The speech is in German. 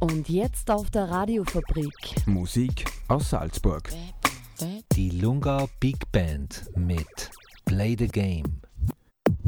Und jetzt auf der Radiofabrik. Musik aus Salzburg. Die Lunga Big Band mit Play the Game.